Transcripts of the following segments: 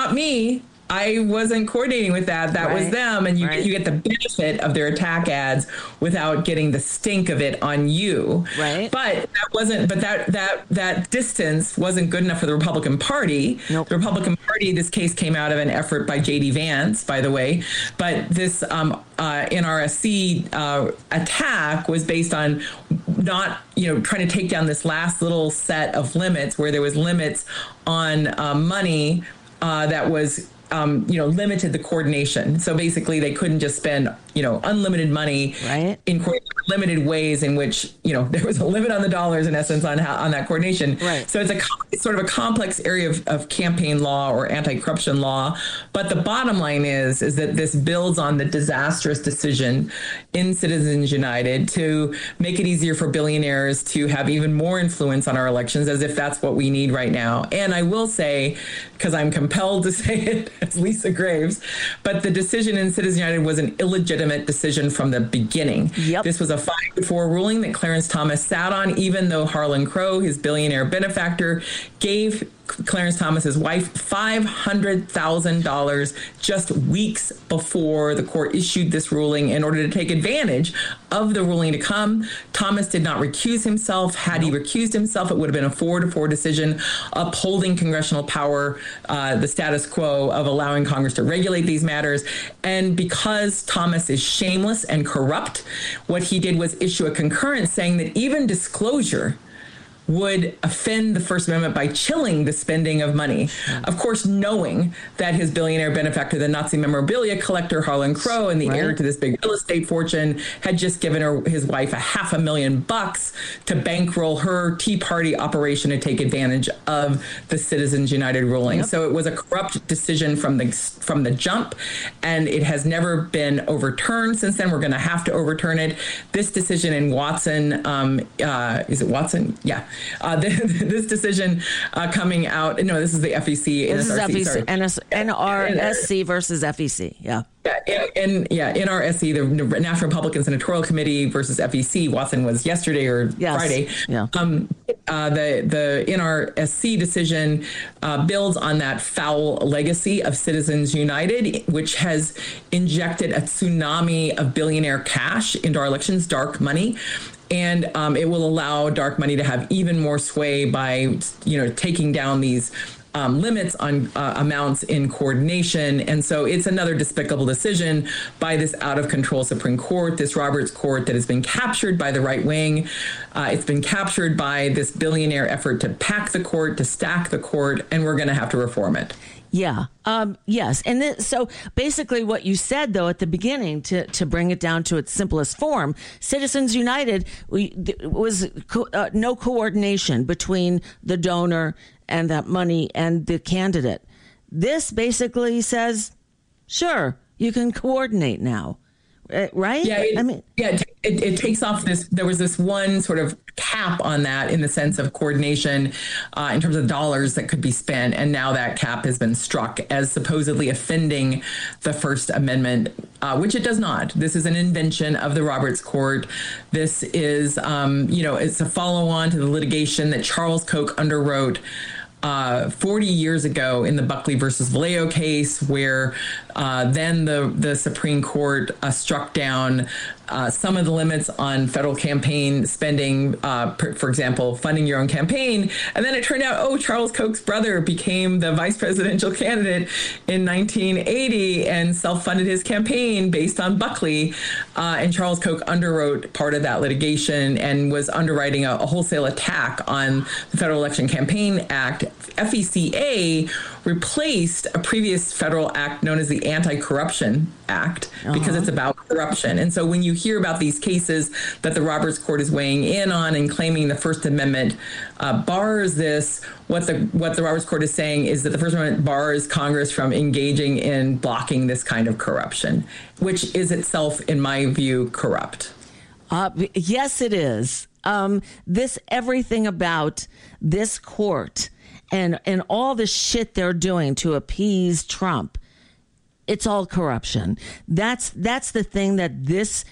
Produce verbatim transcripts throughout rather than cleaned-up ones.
not me. I wasn't coordinating with that. That right. was them. And you, right. you get the benefit of their attack ads without getting the stink of it on you. Right. But that wasn't, but that, that, that distance wasn't good enough for the Republican Party. Nope. The Republican Party, this case came out of an effort by J D Vance, by the way. But this um, uh, N R S C uh, attack was based on not, you know, trying to take down this last little set of limits where there was limits on uh, money uh, that was Um, you know, limited the coordination. So basically they couldn't just spend, you know, unlimited money right. in co- limited ways in which, you know, there was a limit on the dollars in essence on how, on that coordination. Right. So it's a it's sort of a complex area of, of campaign law or anti-corruption law. But the bottom line is, is that this builds on the disastrous decision in Citizens United to make it easier for billionaires to have even more influence on our elections, as if that's what we need right now. And I will say, because I'm compelled to say it, as Lisa Graves, but the decision in Citizens United was an illegitimate decision from the beginning. Yep. This was a five to four ruling that Clarence Thomas sat on, even though Harlan Crow, his billionaire benefactor, gave Clarence Thomas's wife five hundred thousand dollars just weeks before the court issued this ruling in order to take advantage of the ruling to come. Thomas did not recuse himself. Had he recused himself, it would have been a four to four decision upholding congressional power, uh, the status quo of allowing Congress to regulate these matters. And because Thomas is shameless and corrupt, what he did was issue a concurrence saying that even disclosure would offend the First Amendment by chilling the spending of money. Mm. Of course, knowing that his billionaire benefactor, the Nazi memorabilia collector Harlan Crow, and the right. heir to this big real estate fortune, had just given her, his wife a half a million bucks to bankroll her Tea Party operation to take advantage of the Citizens United ruling. Yep. So it was a corrupt decision from the from the jump, and it has never been overturned since then. We're going to have to overturn it. This decision in Watson, um, uh, is it Watson? Yeah. Uh, this decision uh, coming out, no, this is the F E C. This N S R C, is F E C, N R S C versus F E C, yeah. Yeah, and yeah, N R S C, the National Republican Senatorial Committee versus F E C. Watson was yesterday or yes. Friday. Yeah. Um, uh, the the N R S C decision uh, builds on that foul legacy of Citizens United, which has injected a tsunami of billionaire cash into our elections, dark money. And um, it will allow dark money to have even more sway by, you know, taking down these um, limits on uh, amounts in coordination. And so it's another despicable decision by this out of control Supreme Court, this Roberts Court that has been captured by the right wing. Uh, it's been captured by this billionaire effort to pack the court, to stack the court, and we're going to have to reform it. Yeah. Um, yes. And th- so basically what you said, though, at the beginning, to, to bring it down to its simplest form, Citizens United we, th- was co- uh, no coordination between the donor and that money and the candidate. This basically says, sure, you can coordinate now. Uh, right? Yeah, it, I mean, yeah, it, it, it takes off this. There was this one sort of cap on that in the sense of coordination uh, in terms of dollars that could be spent. And now that cap has been struck as supposedly offending the First Amendment, uh, which it does not. This is an invention of the Roberts Court. This is, um, you know, it's a follow on to the litigation that Charles Koch underwrote Uh, forty years ago in the Buckley versus Vallejo case, where uh, then the, the Supreme Court uh, struck down uh, some of the limits on federal campaign spending, uh, per, for example, funding your own campaign. And then it turned out, oh, Charles Koch's brother became the vice presidential candidate in nineteen eighty and self-funded his campaign based on Buckley. Uh, and Charles Koch underwrote part of that litigation and was underwriting a, a wholesale attack on the Federal Election Campaign Act. F E C A replaced a previous federal act known as the Anti-Corruption Act uh-huh. because it's about corruption. And so when you hear about these cases that the Roberts Court is weighing in on and claiming the First Amendment uh, bars this, what the what the Roberts Court is saying is that the First Amendment bars Congress from engaging in blocking this kind of corruption, which is itself, in my view, corrupt. Uh, yes, it is. Um, this everything about this court and and all the shit they're doing to appease Trump, it's all corruption. That's that's the thing that this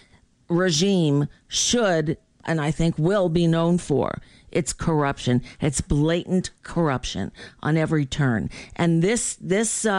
regime should, and I think will be known for. It's corruption. It's blatant corruption on every turn. And this this uh,